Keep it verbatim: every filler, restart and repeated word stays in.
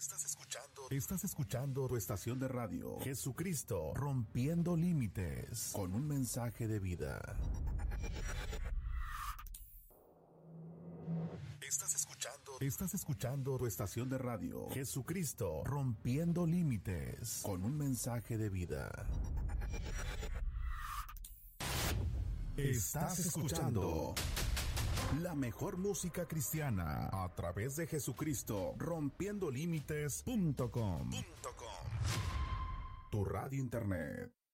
Estás escuchando, estás escuchando tu estación de radio, Jesucristo Rompiendo Límites, con un mensaje de vida. Estás escuchando, estás escuchando tu estación de radio, Jesucristo Rompiendo Límites, con un mensaje de vida. Estás escuchando la mejor música cristiana a través de Jesucristo Rompiendo Límites punto com, tu radio internet.